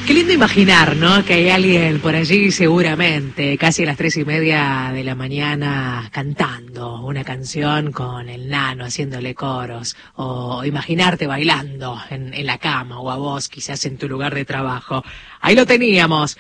Qué lindo imaginar, ¿no? Que hay alguien por allí seguramente, casi a las 3:30 de la mañana, cantando una canción con el nano, haciéndole coros, o imaginarte bailando en la cama, o a vos quizás en tu lugar de trabajo. Ahí lo teníamos.